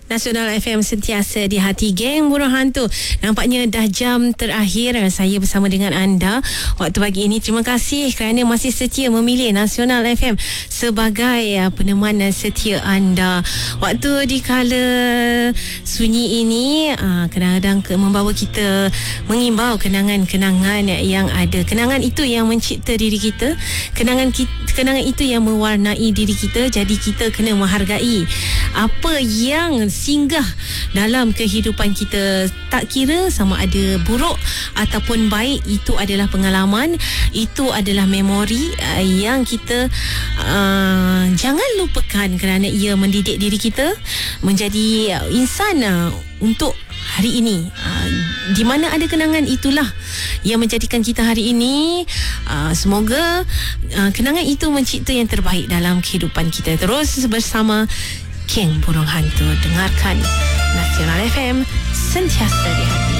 Nasional FM sentiasa di hati geng Burung Hantu. Nampaknya dah jam terakhir saya bersama dengan anda waktu pagi ini. Terima kasih kerana masih setia memilih Nasional FM sebagai peneman setia anda. Waktu di kala sunyi ini kadang-kadang membawa kita mengimbau kenangan-kenangan yang ada. Kenangan itu yang mencipta diri kita. Kenangan itu yang mewarnai diri kita. Jadi kita kena menghargai apa yang singgah dalam kehidupan kita, tak kira sama ada buruk ataupun baik. Itu adalah pengalaman, itu adalah memori yang kita jangan lupakan kerana ia mendidik diri kita menjadi insan untuk hari ini. Di mana ada kenangan, itulah yang menjadikan kita hari ini. Semoga kenangan itu mencipta yang terbaik dalam kehidupan kita. Terus bersama Geng Burung Hantu, dengarkan Nasional FM sentiasa di hati.